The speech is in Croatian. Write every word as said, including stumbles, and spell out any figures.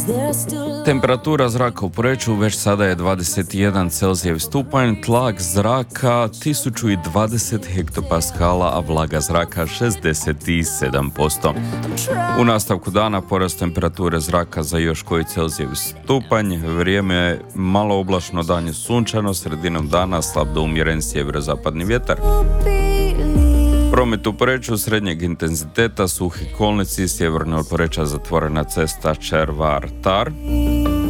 Temperatura zraka u Poreču već sada je dvadeset jedan Celzijev stupanj, tlak zraka tisuću dvadeset hektopaskala, a vlaga zraka šezdeset sedam posto. U nastavku dana porast temperature zraka za još koji Celzijev stupanj, vrijeme je malo oblačno, dan je sunčano, sredinom dana slab do umjeren sjeverozapadni vjetar. Promet u Poreču srednjeg intenziteta, suhi kolnici, sjeverno od Poreča zatvorena cesta Červar-Tar.